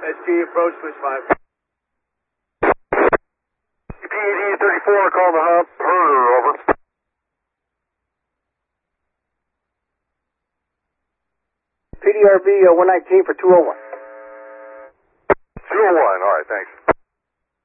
ST approach, switch 5. PED 34, call the hub. Herder, over. PDRB 119 for 201. 201, all right, thanks.